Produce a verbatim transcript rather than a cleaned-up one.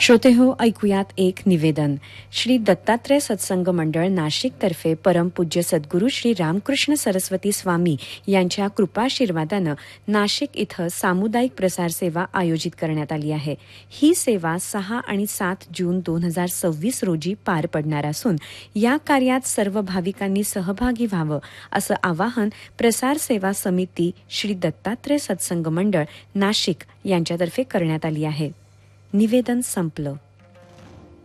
श्रोते हो, ऐकूयात एक निवेदन. श्री दत्तात्रय सत्संग मंडळ नाशिकतर्फे परमपूज्य सद्गुरू श्री रामकृष्ण सरस्वती स्वामी यांच्या कृपाशीर्वादानं नाशिक इथं सामुदायिक प्रसार सेवा आयोजित करण्यात आली आहे. ही सेवा सहा आणि सात जून दोन हजार सव्वीस रोजी पार पडणार असून या कार्यात सर्व भाविकांनी सहभागी व्हावं असं आवाहन प्रसार सेवा समिती श्री दत्तात्रय सत्संग मंडळ नाशिक यांच्यातर्फे करण्यात आली आहे. निवेदन संपलं.